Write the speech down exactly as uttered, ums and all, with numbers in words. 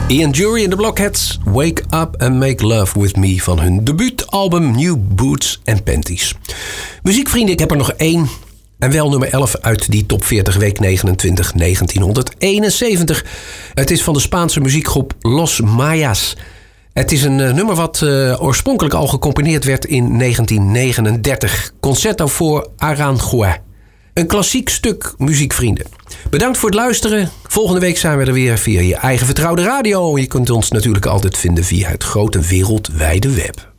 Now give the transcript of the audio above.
Ian Dury en de Blockheads, Wake Up and Make Love With Me van hun debuutalbum New Boots and Panties. Muziekvrienden, ik heb er nog één. En wel nummer elf uit die top veertig week negenentwintig negentienhonderdeenenzeventig. Het is van de Spaanse muziekgroep Los Mayas. Het is een uh, nummer wat uh, oorspronkelijk al gecomponeerd werd in negentien negenendertig. Concerto voor Aranjuez. Een klassiek stuk, muziekvrienden. Bedankt voor het luisteren. Volgende week zijn we er weer via je eigen vertrouwde radio. Je kunt ons natuurlijk altijd vinden via het grote wereldwijde web.